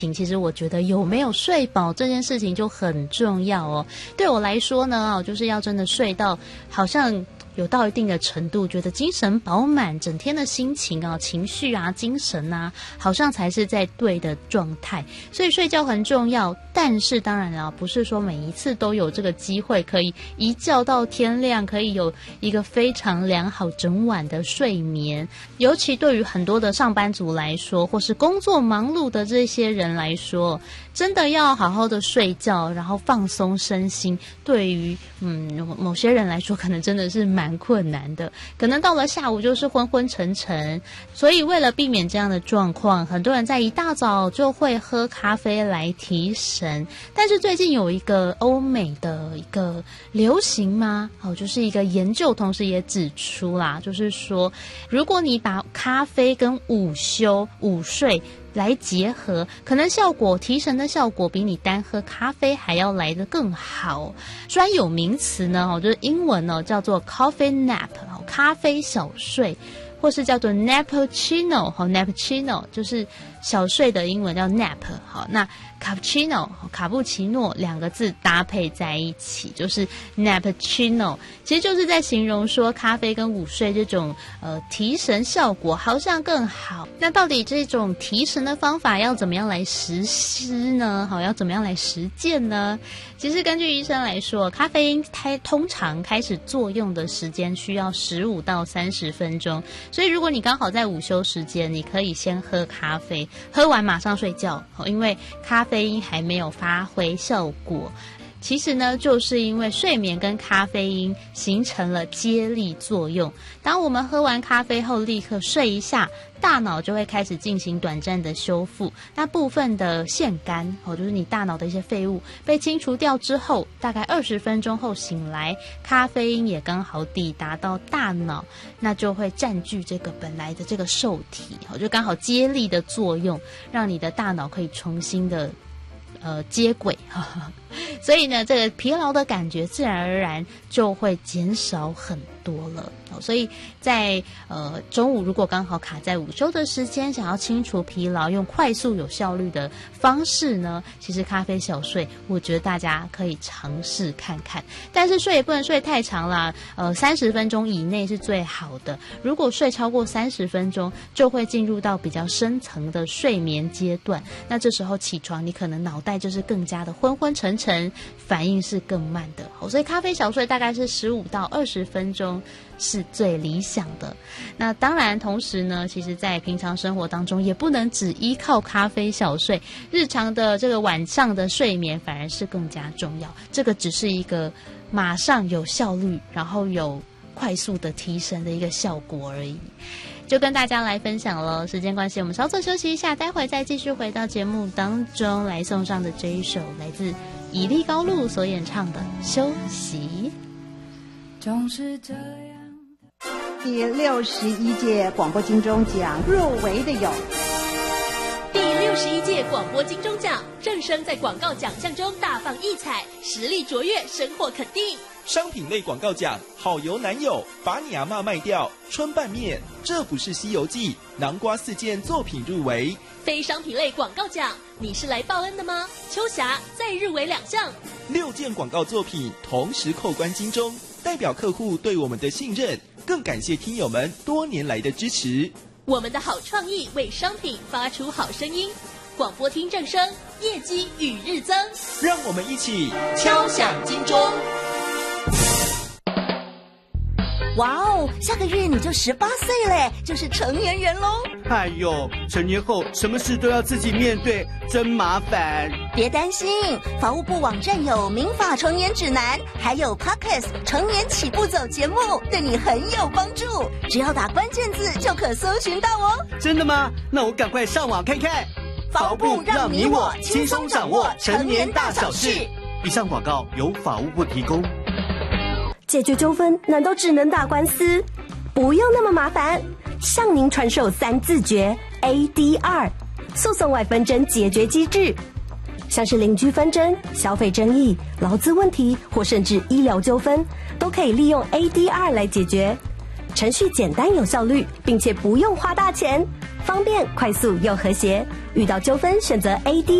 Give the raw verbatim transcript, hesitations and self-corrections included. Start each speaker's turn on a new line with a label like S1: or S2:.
S1: 其实我觉得有没有睡饱这件事情就很重要哦。对我来说呢，就是要真的睡到好像有到一定的程度，觉得精神饱满，整天的心情啊、情绪啊、精神啊，好像才是在对的状态。所以睡觉很重要，但是当然了，不是说每一次都有这个机会可以一觉到天亮，可以有一个非常良好整晚的睡眠。尤其对于很多的上班族来说，或是工作忙碌的这些人来说，真的要好好的睡觉，然后放松身心，对于嗯某些人来说，可能真的是蛮困难的，可能到了下午就是昏昏沉沉。所以为了避免这样的状况，很多人在一大早就会喝咖啡来提神。但是最近有一个欧美的一个流行吗？哦，就是一个研究，同时也指出啦，就是说，如果你把咖啡跟午休、午睡来结合，可能效果提神的效果比你单喝咖啡还要来得更好。专有名词呢，就是英文呢叫做 coffee nap， 咖啡小睡，或是叫做 nappuccino， 好 nappuccino 就是小睡的英文叫 nap， 好，那 cappuccino 卡布奇诺两个字搭配在一起就是 nappuccino， 其实就是在形容说咖啡跟午睡这种呃提神效果好像更好。那到底这种提神的方法要怎么样来实施呢？好，要怎么样来实践呢？其实根据医生来说，咖啡因它通常开始作用的时间需要十五到三十分钟，所以如果你刚好在午休时间，你可以先喝咖啡，喝完马上睡觉，因为咖啡因还没有发挥效果。其实呢，就是因为睡眠跟咖啡因形成了接力作用。当我们喝完咖啡后立刻睡一下，大脑就会开始进行短暂的修复。那部分的腺苷，哦，就是你大脑的一些废物被清除掉之后，大概二十分钟后醒来，咖啡因也刚好抵达到大脑，那就会占据这个本来的这个受体，哦，就刚好接力的作用，让你的大脑可以重新的呃接轨。呵呵，所以呢，这个疲劳的感觉自然而然就会减少很多了。所以在呃中午如果刚好卡在午休的时间，想要清除疲劳，用快速有效率的方式呢，其实咖啡小睡，我觉得大家可以尝试看看。但是睡也不能睡太长啦，呃，三十分钟以内是最好的。如果睡超过三十分钟，就会进入到比较深层的睡眠阶段。那这时候起床，你可能脑袋就是更加的昏昏沉沉，反应是更慢的。所以咖啡小睡大概是十五到二十分钟是最理想的。那当然同时呢，其实在平常生活当中也不能只依靠咖啡小睡，日常的这个晚上的睡眠反而是更加重要。这个只是一个马上有效率，然后有快速的提升的一个效果而已，就跟大家来分享了。时间关系，我们稍作休息一下，待会再继续回到节目当中来送上的这一首来自以利高露所演唱的《休息》。
S2: 总是这样。
S3: 第六十一届广播金钟奖入围的有
S4: 第六十一届广播金钟奖，正声在广告奖项中大放异彩，实力卓越，深获肯定。
S5: 商品类广告奖，好油男友，把你阿嬷卖掉，春拌面，这不是西游记，南瓜四件作品入围。
S4: 非商品类广告奖，你是来报恩的吗？秋霞再入围两项，
S5: 六件广告作品同时扣关金钟，代表客户对我们的信任，更感谢听友们多年来的支持。
S4: 我们的好创意为商品发出好声音，广播听正声，业绩与日增。
S5: 让我们一起敲响金钟。
S6: 哇哦，下个月你就十八岁嘞，就是成年人喽。
S7: 哎呦，成年后什么事都要自己面对，真麻烦。
S6: 别担心，法务部网站有民法成年指南，还有 Podcast 成年起步走节目，对你很有帮助。只要打关键字就可搜寻到哦。
S7: 真的吗？那我赶快上网看看。
S6: 法务部让你我轻松掌握成年大小事。
S7: 以上广告由法务部提供。
S8: 解决纠纷难道只能打官司？不用那么麻烦，向您传授三字诀 A D R 诉讼外纷争解决机制，像是邻居纷争、消费争议、劳资问题或甚至医疗纠纷，都可以利用 A D R 来解决。程序简单有效率，并且不用花大钱，方便、快速又和谐。 遇到纠纷选择 A D。